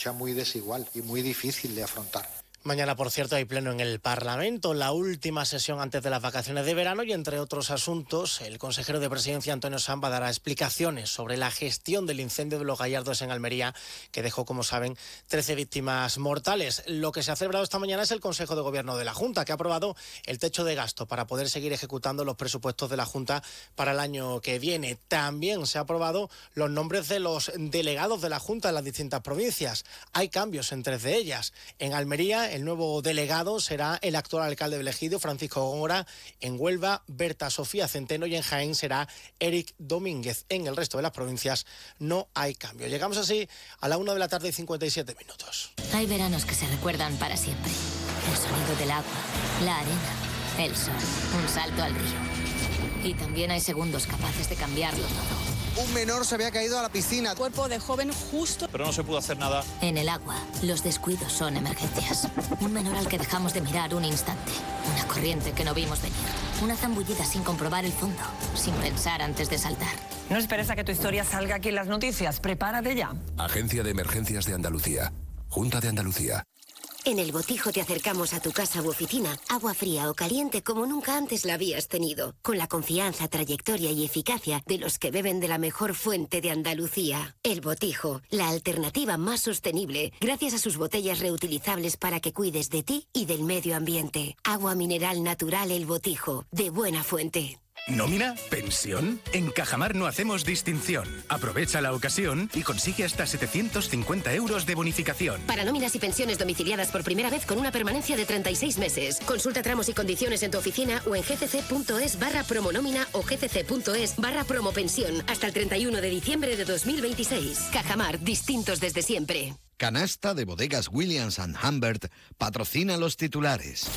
lucha muy desigual y muy difícil de afrontar. Mañana, por cierto, hay pleno en el Parlamento, la última sesión antes de las vacaciones de verano y, entre otros asuntos, el consejero de Presidencia, Antonio Samba, dará explicaciones sobre la gestión del incendio de Los Gallardos en Almería, que dejó, como saben, 13 víctimas mortales. Lo que se ha celebrado esta mañana es el Consejo de Gobierno de la Junta, que ha aprobado el techo de gasto para poder seguir ejecutando los presupuestos de la Junta para el año que viene. También se han aprobado los nombres de los delegados de la Junta en las distintas provincias. Hay cambios en 3 de ellas. En Almería, el nuevo delegado será el actual alcalde del Ejido, Francisco Góngora. En Huelva, Berta Sofía Centeno, y en Jaén será Eric Domínguez. En el resto de las provincias no hay cambio. Llegamos así a la 1 de la tarde y 57 minutos. Hay veranos que se recuerdan para siempre. El sonido del agua, la arena, el sol, un salto al río. Y también hay segundos capaces de cambiarlo todo. Un menor se había caído a la piscina. Cuerpo de joven justo. Pero no se pudo hacer nada. En el agua, los descuidos son emergencias. Un menor al que dejamos de mirar un instante. Una corriente que no vimos venir. Una zambullida sin comprobar el fondo. Sin pensar antes de saltar. No esperes a que tu historia salga aquí en las noticias. Prepárate ya. Agencia de Emergencias de Andalucía. Junta de Andalucía. En El Botijo te acercamos a tu casa u oficina, agua fría o caliente como nunca antes la habías tenido, con la confianza, trayectoria y eficacia de los que beben de la mejor fuente de Andalucía. El Botijo, la alternativa más sostenible, gracias a sus botellas reutilizables para que cuides de ti y del medio ambiente. Agua mineral natural El Botijo, de buena fuente. ¿Nómina? ¿Pensión? En Cajamar no hacemos distinción. Aprovecha la ocasión y consigue hasta 750 euros de bonificación. Para nóminas y pensiones domiciliadas por primera vez con una permanencia de 36 meses. Consulta tramos y condiciones en tu oficina o en gcc.es/promonómina o gcc.es/promopensión hasta el 31 de diciembre de 2026. Cajamar, distintos desde siempre. Canasta de Bodegas Williams & Humbert patrocina los titulares.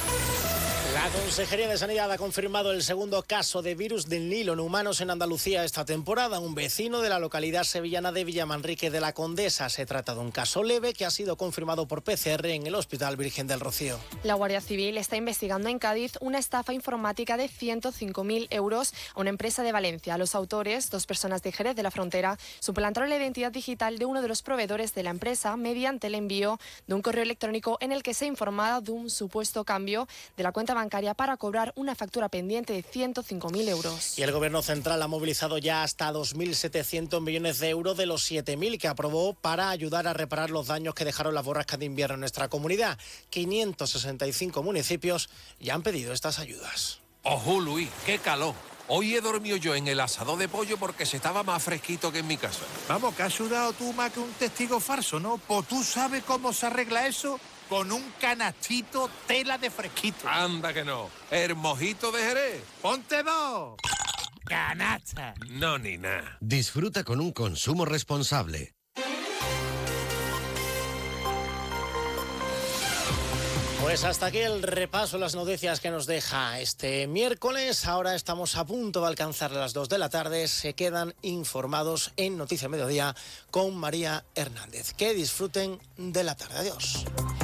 La Consejería de Sanidad ha confirmado el segundo caso de virus del Nilo en humanos en Andalucía esta temporada. Un vecino de la localidad sevillana de Villamanrique de la Condesa. Se trata de un caso leve que ha sido confirmado por PCR en el Hospital Virgen del Rocío. La Guardia Civil está investigando en Cádiz una estafa informática de 105.000 euros a una empresa de Valencia. Los autores, 2 personas de Jerez de la Frontera, suplantaron la identidad digital de uno de los proveedores de la empresa mediante el envío de un correo electrónico en el que se informaba de un supuesto cambio de la cuenta bancaria para cobrar una factura pendiente de 105.000 euros. Y el Gobierno central ha movilizado ya hasta 2.700 millones de euros de los 7.000 que aprobó para ayudar a reparar los daños que dejaron las borrascas de invierno en nuestra comunidad. 565 municipios ya han pedido estas ayudas. ¡Ojo, Luis! ¡Qué calor! Hoy he dormido yo en el asador de pollo porque se estaba más fresquito que en mi casa. Vamos, que has sudado tú más que un testigo falso, ¿no? Pues tú sabes cómo se arregla eso con un canastito tela de fresquito. Anda que no. El mojito de Jerez. ¡Ponte 2! ¡Canasta! No, ni nada. Disfruta con un consumo responsable. Pues hasta aquí el repaso de las noticias que nos deja este miércoles. Ahora estamos a punto de alcanzar las 2 de la tarde. Se quedan informados en Noticia Mediodía con María Hernández. Que disfruten de la tarde. Adiós.